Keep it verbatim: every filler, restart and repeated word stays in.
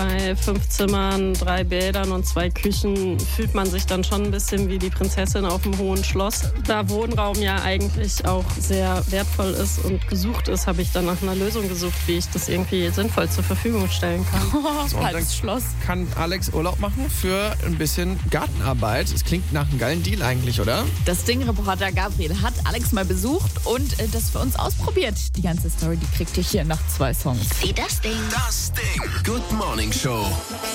Bei fünf Zimmern, drei Bädern und zwei Küchen fühlt man sich dann schon ein bisschen wie die Prinzessin auf dem hohen Schloss. Da Wohnraum ja eigentlich auch sehr wertvoll ist und gesucht ist, habe ich dann nach einer Lösung gesucht, wie ich das irgendwie sinnvoll zur Verfügung stellen kann. So, und dann Schloss. kann Alex Urlaub machen für ein bisschen Gartenarbeit. Es klingt nach einem geilen Deal eigentlich, oder? Das Ding-Reporter Gabriel hat Alex mal besucht und äh, das für uns ausprobiert. Die ganze Story, die kriegt ihr hier nach zwei Songs. Wie das Ding. Das Ding. Good Morning Show.